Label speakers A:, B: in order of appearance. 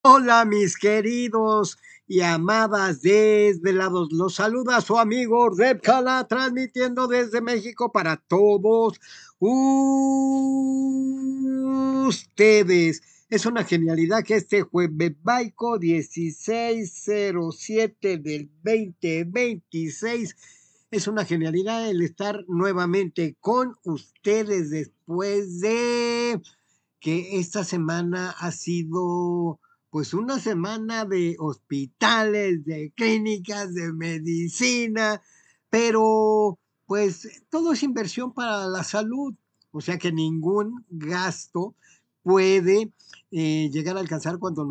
A: Hola, mis queridos y amadas desvelados. Los saluda su amigo Reb Cala, transmitiendo desde México para todos ustedes. Es una genialidad que este jueves baico 1607 del 2026 es una genialidad el estar nuevamente con ustedes después de que esta semana ha sido pues una semana de hospitales, de clínicas, de medicina, pero pues todo es inversión para la salud, o sea que ningún gasto puede llegar a alcanzar cuando